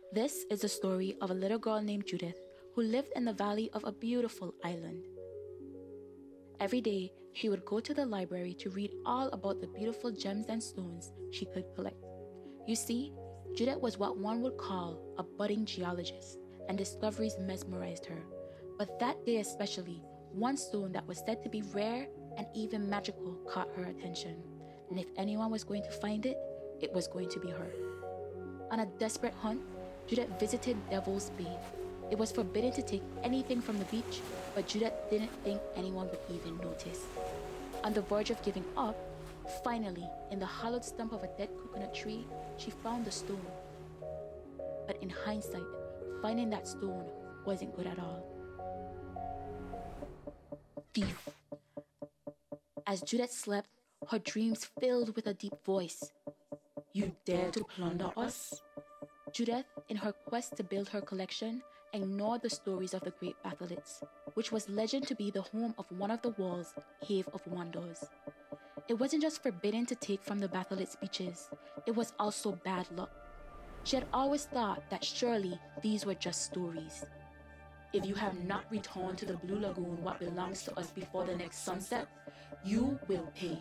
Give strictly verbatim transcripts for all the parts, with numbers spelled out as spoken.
This is the story of a little girl named Judith who lived in the valley of a beautiful island. Every day, she would go to the library to read all about the beautiful gems and stones she could collect. You see, Judith was what one would call a budding geologist, and discoveries mesmerized her. But that day especially, one stone that was said to be rare and even magical caught her attention. And if anyone was going to find it, it was going to be her. On a desperate hunt, Judith visited Devil's Bay. It was forbidden to take anything from the beach, but Judith didn't think anyone would even notice. On the verge of giving up, finally, in the hollowed stump of a dead coconut tree, she found the stone. But in hindsight, finding that stone wasn't good at all. Thief. As Judith slept, her dreams filled with a deep voice. You dare to plunder us? Judith, in her quest to build her collection, ignored the stories of the Great Batholites, which was legend to be the home of one of the world's Cave of Wonders. It wasn't just forbidden to take from the Batholites' beaches, it was also bad luck. She had always thought that surely these were just stories. If you have not returned to the Blue Lagoon what belongs to us before the next sunset, you will pay.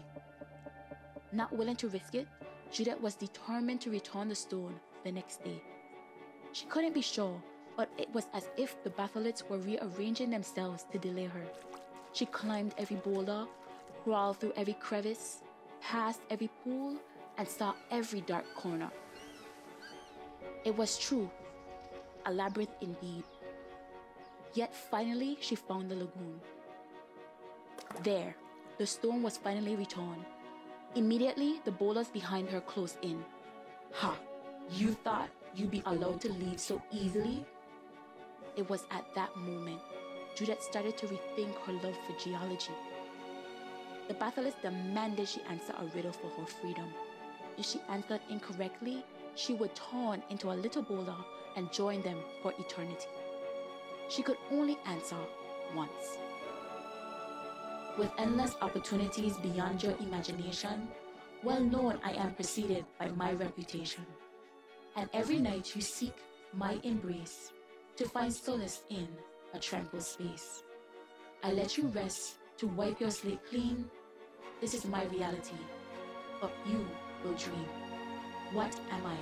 Not willing to risk it, Judith was determined to return the stone the next day. She couldn't be sure, but it was as if the Batholites were rearranging themselves to delay her. She climbed every boulder, crawled through every crevice, passed every pool, and saw every dark corner. It was true, a labyrinth indeed. Yet finally she found the lagoon. There, the stone was finally returned. Immediately, the boulders behind her closed in. Ha! You thought you'd be allowed to leave so easily? It was at that moment Judith started to rethink her love for geology. The Batholites demanded she answer a riddle for her freedom. If she answered incorrectly, she would turn into a little boulder and join them for eternity. She could only answer once. With endless opportunities beyond your imagination, well known I am preceded by my reputation. And every night you seek my embrace to find solace in a tranquil space. I let you rest to wipe your slate clean. This is my reality, but you will dream. What am I?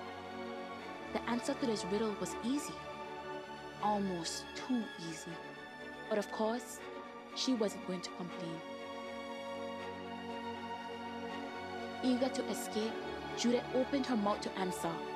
The answer to this riddle was easy. Almost too easy. But of course, she wasn't going to complain. Eager to escape, Judith opened her mouth to answer,